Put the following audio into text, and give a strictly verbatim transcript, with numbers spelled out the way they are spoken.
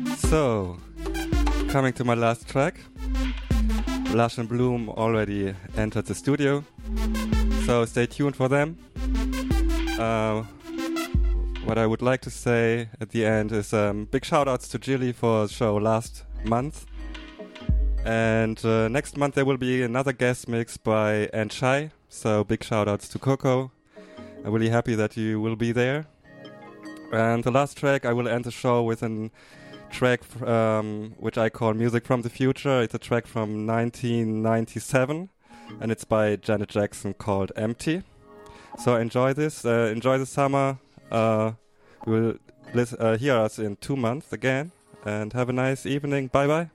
So, coming to my last track. Lush and Bloom already entered the studio, so stay tuned for them. Uh, what I would like to say at the end is um, big shout-outs to Jilly for the show last month. And uh, next month there will be another guest mix by Anshai, so big shout-outs to Coco. I'm really happy that you will be there. And the last track, I will end the show with a track um, which I call Music from the Future. It's a track from nineteen ninety-seven, and it's by Janet Jackson called Empty. So enjoy this, uh, enjoy the summer. Uh, you will lis- uh, hear us in two months again, and have a nice evening. Bye bye.